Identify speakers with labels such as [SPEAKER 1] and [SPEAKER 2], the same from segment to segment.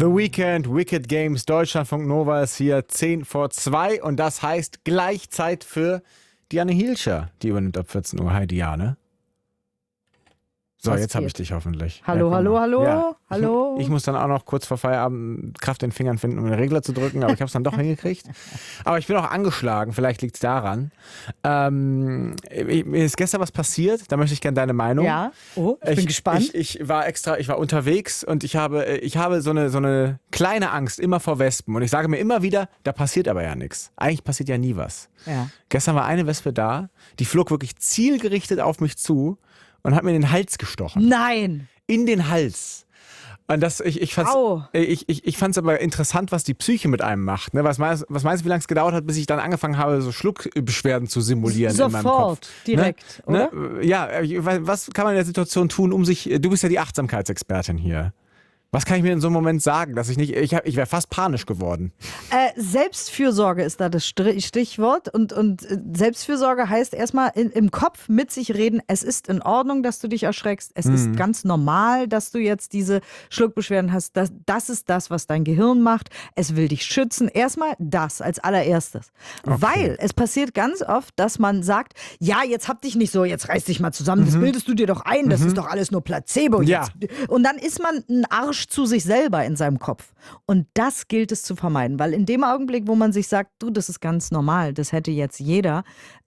[SPEAKER 1] The Weekend, Wicked Games, Deutschlandfunk Nova ist hier 10 vor 2 und das heißt Gleichzeit für Diane Hielscher. Die übernimmt ab 14 Uhr. Hi Diane. So,
[SPEAKER 2] Was
[SPEAKER 1] jetzt habe ich
[SPEAKER 2] geht?
[SPEAKER 1] dich hoffentlich.
[SPEAKER 2] Hallo,
[SPEAKER 1] Ja,
[SPEAKER 2] hallo, hallo,
[SPEAKER 1] ja.
[SPEAKER 2] hallo.
[SPEAKER 1] Ich muss dann auch noch kurz vor Feierabend Kraft in den Fingern finden, um den Regler zu drücken, aber ich habe es dann doch hingekriegt. Aber ich bin auch angeschlagen, vielleicht liegt es daran. Mir ist gestern was passiert, da möchte ich gerne deine Meinung.
[SPEAKER 2] Ja, ich bin gespannt.
[SPEAKER 1] Ich war unterwegs und ich habe so eine kleine Angst immer vor Wespen und ich sage mir immer wieder, da passiert aber ja nichts. Eigentlich passiert ja nie was.
[SPEAKER 2] Ja.
[SPEAKER 1] Gestern war eine Wespe da, die flog wirklich zielgerichtet auf mich zu und hat mir in den Hals gestochen.
[SPEAKER 2] Nein!
[SPEAKER 1] In den Hals. Und ich fand's aber interessant, was die Psyche mit einem macht. Ne? Was meinst du, wie lange es gedauert hat, bis ich dann angefangen habe, so Schluckbeschwerden zu simulieren in meinem Kopf?
[SPEAKER 2] Sofort, direkt,
[SPEAKER 1] ne?
[SPEAKER 2] oder?
[SPEAKER 1] Ne? Ja, was kann man in der Situation tun, du bist ja die Achtsamkeitsexpertin hier. Was kann ich mir in so einem Moment sagen, dass ich wäre fast panisch geworden.
[SPEAKER 2] Selbstfürsorge ist da das Stichwort und Selbstfürsorge heißt erstmal im Kopf mit sich reden, es ist in Ordnung, dass du dich erschreckst, es ist ganz normal, dass du jetzt diese Schluckbeschwerden hast, das ist das, was dein Gehirn macht, es will dich schützen, erstmal das als allererstes. Okay. Weil es passiert ganz oft, dass man sagt, ja, jetzt hab dich nicht so, jetzt reiß dich mal zusammen, das bildest du dir doch ein, das ist doch alles nur Placebo.
[SPEAKER 1] Ja.
[SPEAKER 2] Und dann ist man ein Arsch zu sich selber in seinem Kopf. Und das gilt es zu vermeiden, weil in dem Augenblick, wo man sich sagt, du, das ist ganz normal, das hätte jetzt jeder,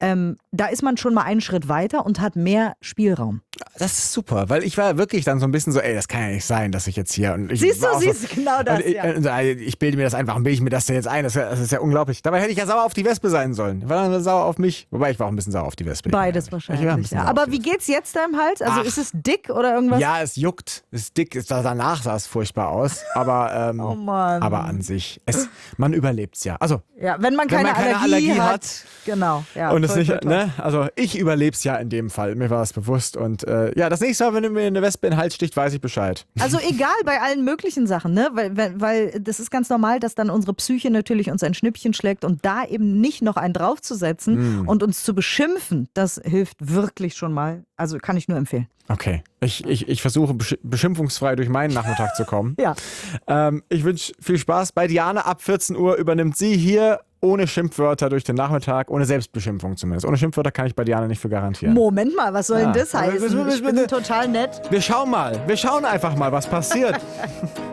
[SPEAKER 2] da ist man schon mal einen Schritt weiter und hat mehr Spielraum.
[SPEAKER 1] Das ist super, weil ich war wirklich dann so ein bisschen so, das kann ja nicht sein, dass ich jetzt hier...
[SPEAKER 2] Siehst du, genau das, ja.
[SPEAKER 1] Ich bilde mir das ein, warum bilde ich mir das denn jetzt ein? Das ist ja unglaublich. Dabei hätte ich ja sauer auf die Wespe sein sollen. Ich war dann sauer auf mich, wobei ich war auch ein bisschen sauer auf die Wespe.
[SPEAKER 2] Beides wahrscheinlich. Ja. Aber wie geht's jetzt deinem Hals? Also ist es dick oder irgendwas?
[SPEAKER 1] Ja, es juckt, es ist dick, danach sah es furchtbar aus, aber,
[SPEAKER 2] oh Mann.
[SPEAKER 1] aber an sich, man überlebt es ja. Also,
[SPEAKER 2] ja, wenn man keine Allergie hat. Genau. Ja,
[SPEAKER 1] und es nicht, ne? Also ich überlebe es ja in dem Fall, mir war das bewusst und das nächste Mal, wenn mir eine Wespe in den Hals sticht, weiß ich Bescheid.
[SPEAKER 2] Also egal, bei allen möglichen Sachen, ne? Weil das ist ganz normal, dass dann unsere Psyche natürlich uns ein Schnippchen schlägt und da eben nicht noch einen draufzusetzen und uns zu beschimpfen, das hilft wirklich schon mal. Also kann ich nur empfehlen.
[SPEAKER 1] Okay, ich versuche beschimpfungsfrei durch meinen Nachmittag zu kommen.
[SPEAKER 2] Ja.
[SPEAKER 1] Ich wünsche viel Spaß. Bei Diane ab 14 Uhr übernimmt sie hier ohne Schimpfwörter durch den Nachmittag, ohne Selbstbeschimpfung zumindest. Ohne Schimpfwörter kann ich bei Diane nicht für garantieren.
[SPEAKER 2] Moment mal, was soll denn das heißen? Ich bin total nett.
[SPEAKER 1] Wir schauen einfach mal, was passiert.